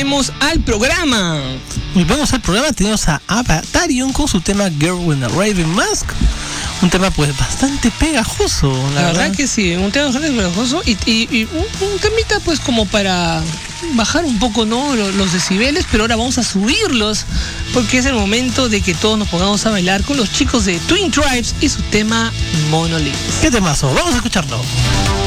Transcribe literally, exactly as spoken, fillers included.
volvemos al programa. Volvemos al programa, tenemos a Avatarion con su tema Girl with a Raven Mask. Un tema pues bastante pegajoso, la, La verdad. verdad que sí, un tema bastante pegajoso y, y, y un, un temita pues como para bajar un poco, ¿no?, los, los decibeles, pero ahora vamos a subirlos porque es el momento de que todos nos pongamos a bailar con los chicos de Twin Tribes y su tema Monolith. ¿Qué temazo? Vamos a escucharlo.